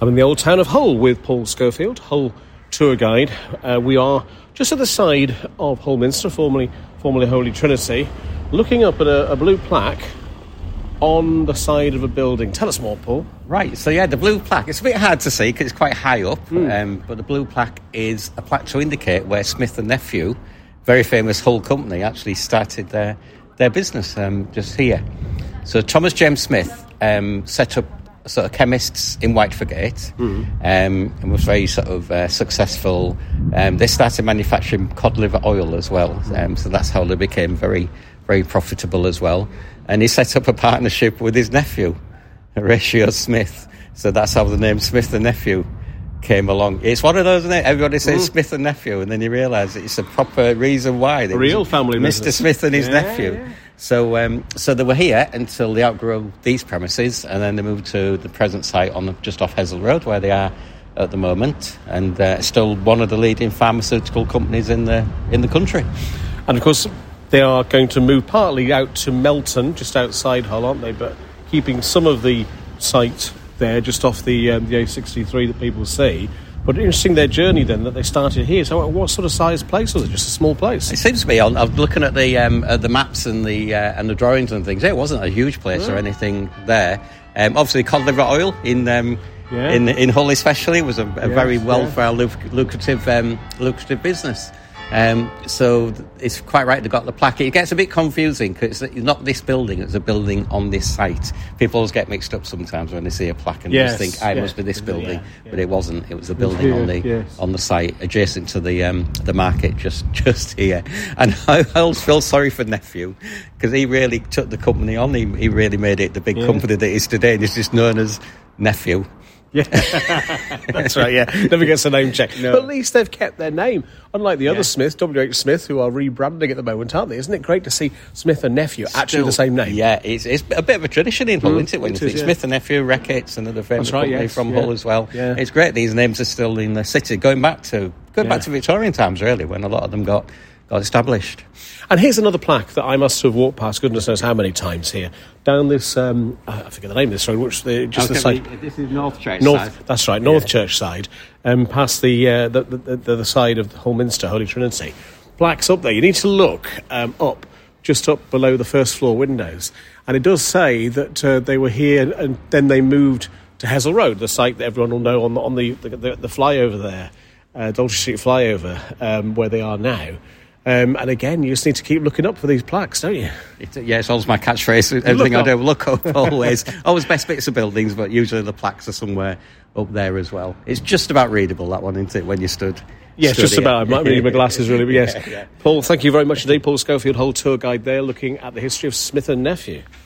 I'm in the old town of Hull with Paul Schofield, Hull tour guide. We are just at the side of Hull Minster, formerly Holy Trinity, looking up at a blue plaque on the side of a building. Tell us more, Paul. Right, so the blue plaque, it's a bit hard to see because it's quite high up, but the blue plaque is a plaque to indicate where Smith & Nephew, very famous Hull company, actually started their business just here. So Thomas James Smith set up sort of chemists in Whitefordgate and was very sort of successful. They started manufacturing cod liver oil as well, so that's how they became very, very profitable as well. And he set up a partnership with his nephew, Horatio Smith. So that's how the name Smith & Nephew came along. It's one of those, isn't it? Everybody says Smith & Nephew, and then you realise it's a proper reason why. A real family Mr. business. Smith and his nephew. Yeah. So they were here until they outgrew these premises, and then they moved to the present site just off Hessel Road, where they are at the moment, and still one of the leading pharmaceutical companies in the country. And of course, they are going to move partly out to Melton, just outside Hull, aren't they? But keeping some of the site there, just off the A63 that people see. But interesting their journey then, that they started here. So what sort of size place was it? Just a small place? It seems to be. I'm looking at the maps and the drawings and things. It wasn't a huge place or anything there. Obviously, cod liver oil in Hull especially was a very lucrative business. So it's quite right they got the plaque. It gets a bit confusing because it's not this building, it's a building on this site. People always get mixed up sometimes when they see a plaque and just think, it must be this building. But it wasn't. It was a building on the site adjacent to the market just here. And I always feel sorry for Nephew because he really took the company on. He really made it the big company that it is today, and it's just known as Nephew. Yeah, that's right, never gets a name check. No. But at least they've kept their name. Unlike the other Smiths, W.H. Smith, who are rebranding at the moment, aren't they? Isn't it great to see Smith & Nephew actually the same name? Yeah, it's a bit of a tradition in Hull, isn't it? When you think Smith & Nephew, Reckitt's, another famous company from Hull as well. Yeah. It's great these names are still in the city, going back to Victorian times, really, when a lot of them got established. And here's another plaque that I must have walked past goodness knows how many times here. Down this, I forget the name of this road, the side. This is North Church side. That's right, North Church side, past the side of Hull Minster, Holy Trinity. Plaques up there. You need to look just up below the first floor windows. And it does say that they were here and then they moved to Hessel Road, the site that everyone will know on the flyover there, Daltrey Street flyover, where they are now. And again, you just need to keep looking up for these plaques, don't you? It's always my catchphrase. Everything I do, look up always. Always best bits of buildings, but usually the plaques are somewhere up there as well. It's just about readable, that one, isn't it, when you stood? Yes, just about. I might need my glasses, really, but yes. Paul, thank you very much indeed. Paul Schofield, Hull tour guide there, looking at the history of Smith & Nephew.